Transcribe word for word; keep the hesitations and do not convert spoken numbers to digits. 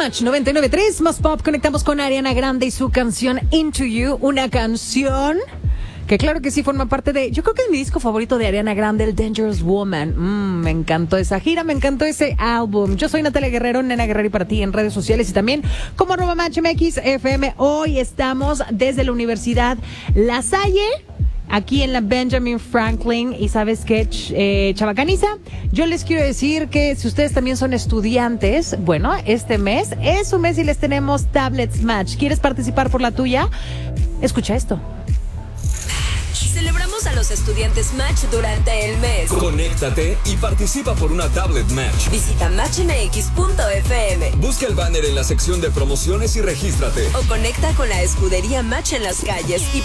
Match noventa y nueve punto tres, más pop. Conectamos con Ariana Grande y su canción Into You, una canción que claro que sí forma parte de, yo creo que es mi disco favorito de Ariana Grande, el Dangerous Woman. Mm, me encantó esa gira, me encantó ese álbum. Yo soy Natalia Guerrero, Nena Guerrero, y para ti en redes sociales y también como arroba Match M X F M. Hoy estamos desde la Universidad La Salle, aquí en la Benjamin Franklin. Y ¿sabes qué, ch- eh, chavacaniza? Yo les quiero decir que si ustedes también son estudiantes, bueno, este mes es su mes y les tenemos Tablets Match. ¿Quieres participar por la tuya? Escucha esto. Celebramos a los estudiantes Match durante el mes. Conéctate y participa por una Tablet Match. Visita match m x punto f m. Busca el banner en la sección de promociones y regístrate. O conecta con la escudería Match en las calles y